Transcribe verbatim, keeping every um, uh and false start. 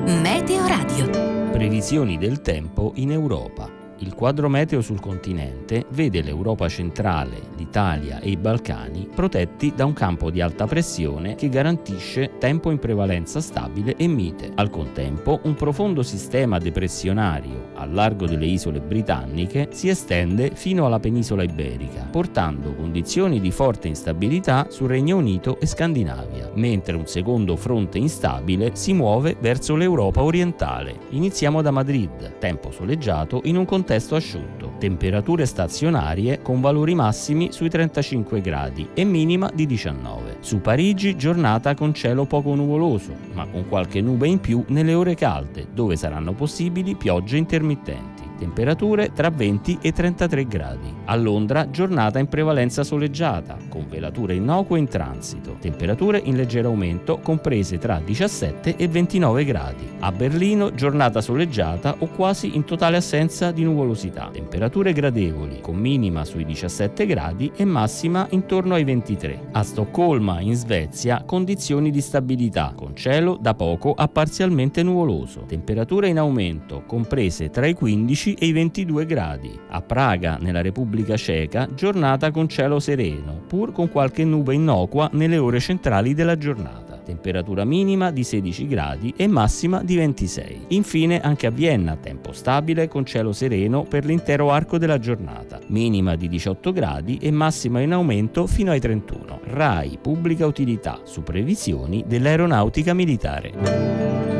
Meteoradio. Previsioni del tempo in Europa. Il quadro meteo sul continente vede l'Europa centrale, l'Italia e i Balcani protetti da un campo di alta pressione che garantisce tempo in prevalenza stabile e mite. Al contempo, un profondo sistema depressionario al largo delle isole britanniche si estende fino alla penisola iberica, portando condizioni di forte instabilità sul Regno Unito e Scandinavia, mentre un secondo fronte instabile si muove verso l'Europa orientale. Iniziamo da Madrid, tempo soleggiato in un contesto asciutto, temperature stazionarie con valori massimi sui trentacinque gradi e minima di diciannove. Su Parigi giornata con cielo poco nuvoloso, ma con qualche nube in più nelle ore calde, dove saranno possibili piogge intermittenti. Temperature tra venti e trentatré gradi. A Londra giornata in prevalenza soleggiata, con velature innocue in transito. Temperature in leggero aumento comprese tra diciassette e ventinove gradi. A Berlino giornata soleggiata o quasi in totale assenza di nuvolosità. Temperature gradevoli, con minima sui diciassette gradi e massima intorno ai ventitré. A Stoccolma, in Svezia, condizioni di stabilità, con cielo da poco a parzialmente nuvoloso. Temperature in aumento, comprese tra i quindici e i ventidue gradi. A Praga, nella Repubblica Ceca, giornata con cielo sereno, pur con qualche nube innocua nelle ore centrali della giornata. Temperatura minima di sedici gradi e massima di ventisei. Infine anche a Vienna, tempo stabile con cielo sereno per l'intero arco della giornata. Minima di diciotto gradi e massima in aumento fino ai trentuno. RAI Pubblica Utilità su previsioni dell'aeronautica militare.